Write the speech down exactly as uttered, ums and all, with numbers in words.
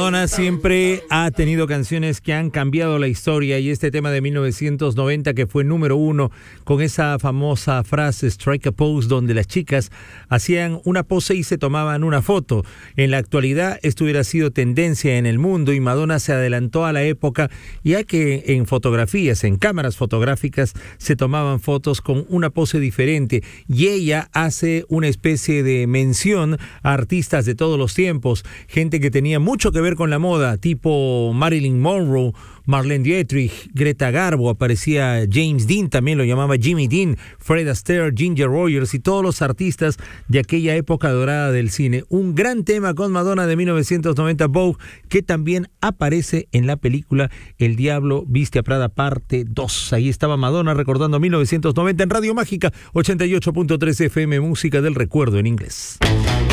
Madonna siempre ha tenido canciones que han cambiado la historia, y este tema de mil novecientos noventa que fue número uno con esa famosa frase Strike a Pose, donde las chicas hacían una pose y se tomaban una foto. En la actualidad esto hubiera sido tendencia en el mundo y Madonna se adelantó a la época, ya que en fotografías, en cámaras fotográficas se tomaban fotos con una pose diferente, y ella hace una especie de mención a artistas de todos los tiempos, gente que tenía mucho que ver con la moda, tipo Marilyn Monroe, Marlene Dietrich, Greta Garbo, aparecía James Dean, también lo llamaba Jimmy Dean, Fred Astaire, Ginger Rogers y todos los artistas de aquella época dorada del cine. Un gran tema con Madonna de mil novecientos noventa, Vogue, que también aparece en la película El Diablo Viste a Prada parte dos. Ahí estaba Madonna recordando mil novecientos noventa en Radio Mágica ochenta y ocho punto tres F M, música del recuerdo en inglés.